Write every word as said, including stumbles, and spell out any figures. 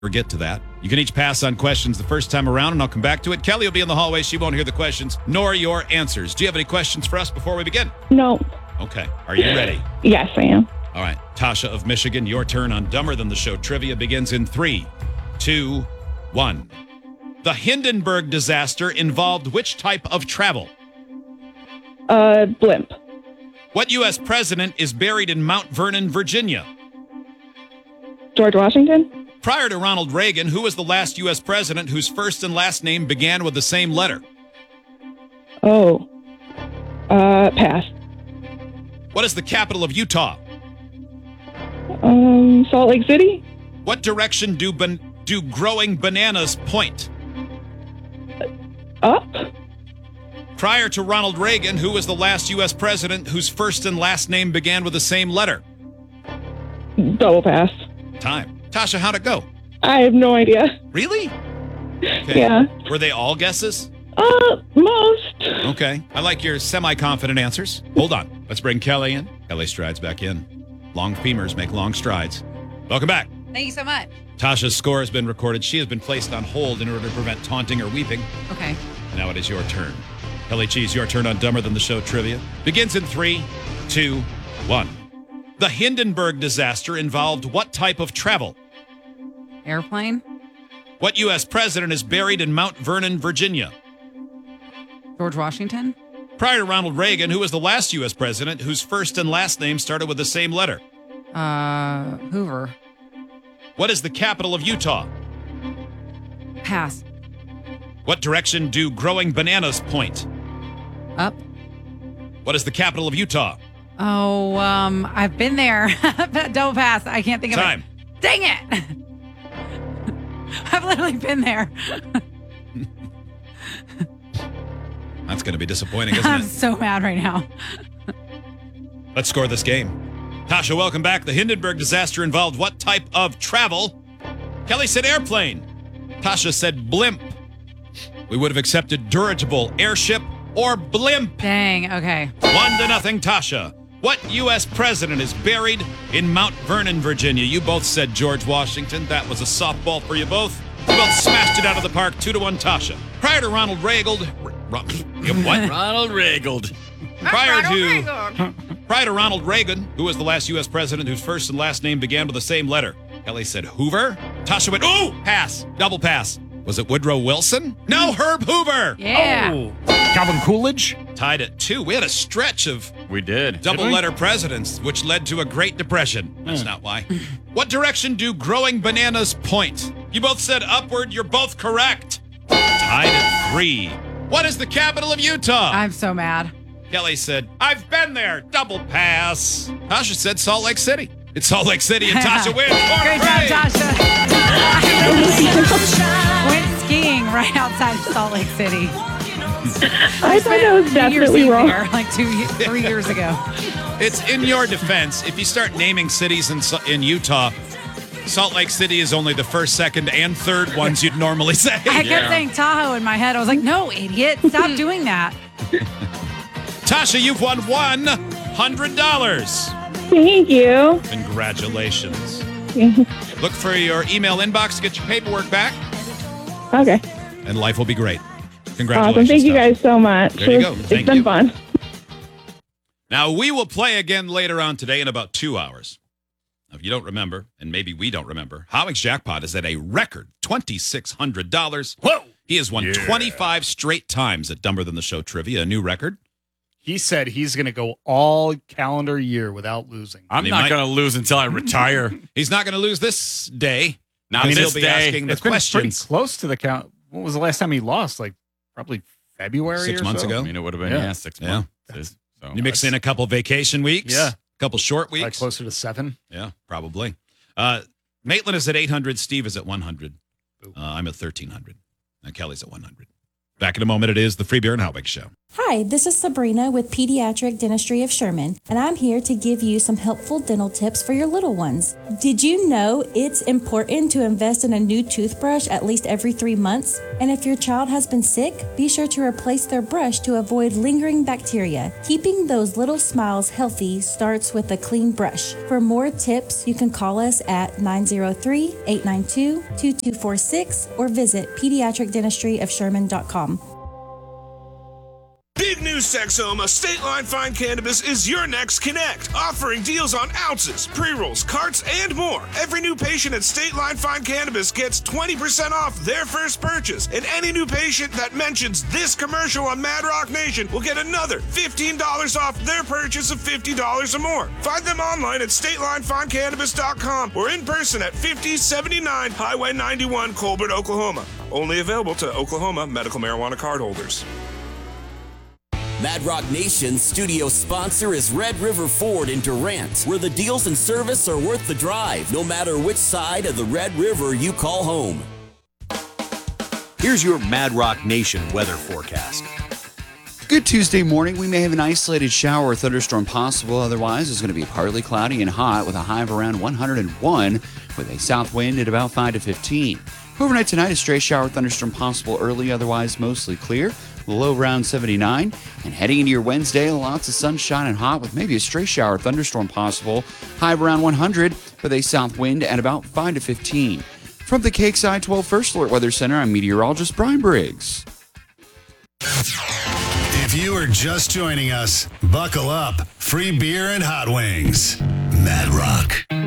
or get to that. You can each pass on questions the first time around, and I'll come back to it. Kelly will be in the hallway. She won't hear the questions, nor your answers. Do you have any questions for us before we begin? No. Okay. Are you ready? Yes, I am. All right. Tasha of Michigan, your turn on Dumber Than the Show trivia begins in three, two, one. The Hindenburg disaster involved which type of travel? Uh, blimp. What U S president is buried in Mount Vernon, Virginia? George Washington? Prior to Ronald Reagan, who was the last U S president whose first and last name began with the same letter? Oh. Uh, pass. What is the capital of Utah? Um, Salt Lake City? What direction do ban- do growing bananas point? Up? Prior to Ronald Reagan, who was the last U S president whose first and last name began with the same letter? Double pass. Time. Tasha, how'd it go? I have no idea. Really? Okay. Yeah. Were they all guesses? Uh, most. Okay. I like your semi-confident answers. Hold on. Let's bring Kelly in. Kelly strides back in. Long femurs make long strides. Welcome back. Thank you so much. Tasha's score has been recorded. She has been placed on hold in order to prevent taunting or weeping. Okay. Now it is your turn. Kelly Cheese, your turn on Dumber Than the Show trivia. Begins in three, two, one. The Hindenburg disaster involved what type of travel? Airplane? What U S president is buried in Mount Vernon, Virginia? George Washington? Prior to Ronald Reagan, who was the last U S president whose first and last name started with the same letter? Uh, Hoover. What is the capital of Utah? Pass. What direction do growing bananas point? Up. What is the capital of Utah? Oh, um, I've been there. Don't pass. I can't think of Time. it. Dang it. I've literally been there. That's going to be disappointing, isn't I'm it? so mad right now. Let's score this game. Tasha, welcome back. The Hindenburg disaster involved what type of travel? Kelly said airplane. Tasha said blimp. We would have accepted dirigible, airship, or blimp. Dang. Okay. One to nothing, Tasha. What U S president is buried in Mount Vernon, Virginia? You both said George Washington. That was a softball for you both. You both smashed it out of the park, two to one, Tasha. Prior to Ronald Reagan, Ron, what? Ronald Reagan. Prior to prior to Ronald Reagan, who was the last U S president whose first and last name began with the same letter? Kelly said Hoover. Tasha went, ooh, pass, double pass. Was it Woodrow Wilson? No, Herb Hoover. Yeah. Oh. Calvin Coolidge. Tied at two. We had a stretch of We did. double Did we? letter presidents, which led to a Great Depression. That's not why. What direction do growing bananas point? You both said upward. You're both correct. Tied at three. What is the capital of Utah? I'm so mad. Kelly said, I've been there. Double pass. Tasha said Salt Lake City. It's Salt Lake City, and Tasha wins. Great job, Tasha. Went skiing right outside of Salt Lake City. I thought that was New Year's definitely Eve wrong. there, like two, three years ago. It's in your defense. If you start naming cities in, in Utah, Salt Lake City is only the first, second, and third ones you'd normally say. I kept saying Tahoe in my head. I was like, no, idiot. Stop doing that. Tasha, you've won one hundred dollars. Thank you. Congratulations. Look for your email inbox to get your paperwork back, Okay. and life will be great. Congratulations. Awesome. Thank you Tasha. guys so much. There you go. It's Thank been you. fun. Now, we will play again later on today in about two hours. Now, if you don't remember, and maybe we don't remember, Howard's jackpot is at a record two thousand six hundred dollars. Whoa! He has won Yeah. twenty-five straight times at Dumber Than the Show trivia, a new record. He said he's going to go all calendar year without losing. I'm He not might- going to lose until I retire. He's not going to lose this day. Not because this he'll be day. asking the It's been pretty questions. close to the count. What was the last time he lost? Like probably February Six or months so? ago. I mean, it would have been, Yeah. yeah, six Yeah. months. So, You mix in a couple vacation weeks, Yeah. a couple short Like weeks. closer to seven. Yeah, probably. Uh, Maitland is at eight hundred. Steve is at one hundred. Ooh. Uh, I'm at thirteen hundred. And Kelly's at one hundred. Back in a moment, it is the Free Beer and Howbig Show. Hi, this is Sabrina with Pediatric Dentistry of Sherman, and I'm here to give you some helpful dental tips for your little ones. Did you know it's important to invest in a new toothbrush at least every three months? And if your child has been sick, be sure to replace their brush to avoid lingering bacteria. Keeping those little smiles healthy starts with a clean brush. For more tips, you can call us at nine zero three, eight nine two, two two four six or visit pediatric dentistry of sherman dot com. Big news, Texoma. State Line Fine Cannabis is your next connect, offering deals on ounces, pre-rolls, carts, and more. Every new patient at State Line Fine Cannabis gets twenty percent off their first purchase, and any new patient that mentions this commercial on Mad Rock Nation will get another fifteen dollars off their purchase of fifty dollars or more. Find them online at state line fine cannabis dot com or in person at fifty seventy-nine Highway ninety-one, Colbert, Oklahoma. Only available to Oklahoma medical marijuana card holders. Mad Rock Nation's studio sponsor is Red River Ford in Durant, where the deals and service are worth the drive, no matter which side of the Red River you call home. Here's your Mad Rock Nation weather forecast. Good Tuesday morning. We may have an isolated shower or thunderstorm possible. Otherwise, it's going to be partly cloudy and hot with a high of around one hundred one with a south wind at about five to fifteen. Overnight tonight, a stray shower or thunderstorm possible early, otherwise mostly clear. Low around seventy-nine. And heading into your Wednesday, lots of sunshine and hot with maybe a stray shower or thunderstorm possible. High of around one hundred with a south wind at about five to fifteen. From the Cake Side twelve First Alert Weather Center, I'm meteorologist Brian Briggs. If you are just joining us, buckle up. Free beer and hot wings. Mad Rock.